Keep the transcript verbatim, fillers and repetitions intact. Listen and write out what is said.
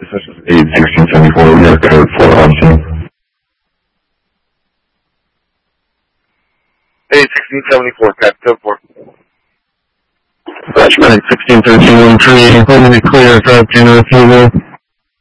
This is eight sixteen seventy-four. We got a code for on scene. eight sixteen seventy-four, Cap, code four. Dispatch medic sixteen thirteen one three, holding it clear, drive to refusal.